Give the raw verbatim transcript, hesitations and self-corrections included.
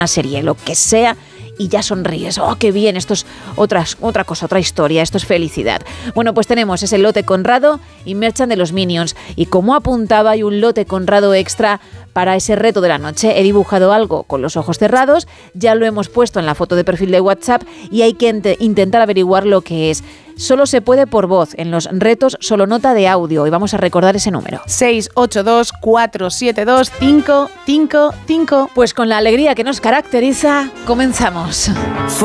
serie, lo que sea, y ya sonríes. ¡Oh, qué bien! Esto es otras, otra cosa, otra historia. Esto es felicidad. Bueno, pues tenemos ese lote Conrado y Merchan de los Minions. Y como apuntaba, hay un lote Conrado extra para ese reto de la noche. He dibujado algo con los ojos cerrados, ya lo hemos puesto en la foto de perfil de WhatsApp y hay que ent- intentar averiguar lo que es. Solo se puede por voz. En los retos solo nota de audio. Y vamos a recordar ese número. seis ocho dos, cuatro siete dos, cinco cinco cinco. Pues con la alegría que nos caracteriza, comenzamos.